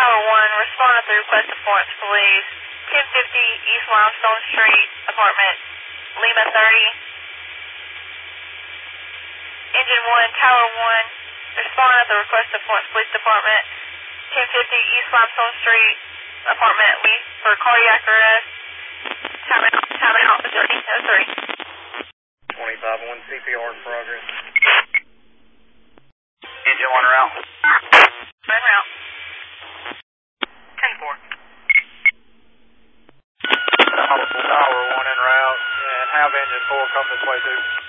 Tower 1, respond at the request of Florence Police. 1050 East Limestone Street, apartment Lima 30. Engine 1, Tower 1, respond at the request of Florence Police Department. 1050 East Limestone Street, apartment Lee, for cardiac arrest. Time out, 30. 25-1 CPR in progress. Engine 1 route. En route. 10-4. Tower 1 en route, and have engine 4 come this way too.